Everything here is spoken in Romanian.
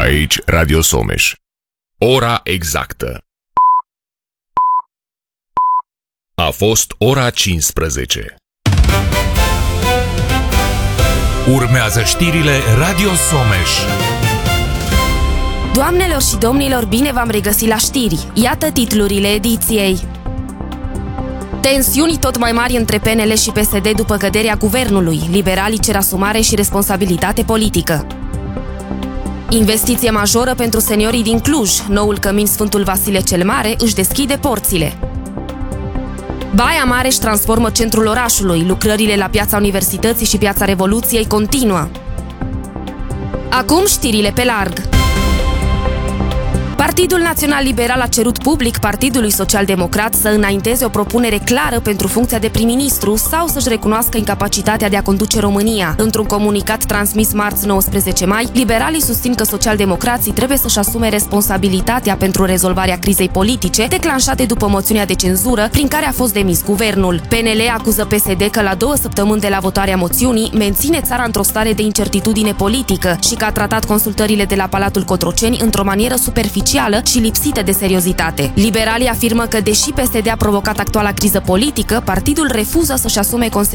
Aici Radio Someș. Ora exactă. A fost ora 15. Urmează știrile Radio Someș. Doamnelor și domnilor, bine v-am regăsit la știri. Iată titlurile ediției. Tensiuni tot mai mari între PNL și PSD după căderea guvernului. Liberalii cer asumare și responsabilitate politică. Investiție majoră pentru seniorii din Cluj. Noul cămin Sfântul Vasile cel Mare își deschide porțile. Baia Mare își transformă centrul orașului. Lucrările la Piața Universității și Piața Revoluției continuă. Acum știrile pe larg. Partidul Național Liberal a cerut public Partidului Social-Democrat să înainteze o propunere clară pentru funcția de prim-ministru sau să-și recunoască incapacitatea de a conduce România. Într-un comunicat transmis marți 19 mai, liberalii susțin că socialdemocrații trebuie să-și asume responsabilitatea pentru rezolvarea crizei politice declanșate după moțiunea de cenzură prin care a fost demis guvernul. PNL acuză PSD că la 2 săptămâni de la votarea moțiunii menține țara într-o stare de incertitudine politică și că a tratat consultările de la Palatul Cotroceni într-o manieră superficială și lipsită de seriozitate. Liberalii afirmă că, deși PSD a provocat actuala criză politică, partidul refuză să-și asume consecințele